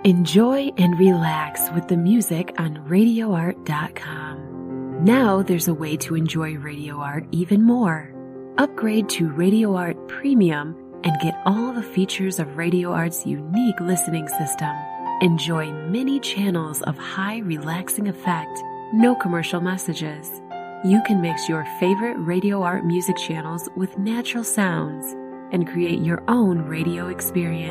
Enjoy and relax with the music on RadioArt.com. Now there's a way to enjoy Radio Art even more. Upgrade to Radio Art Premium and get all the features of Radio Art's unique listening system. Enjoy many channels of high relaxing effect, no commercial messages. You can mix your favorite Radio Art music channels with natural sounds and create your own radio experience.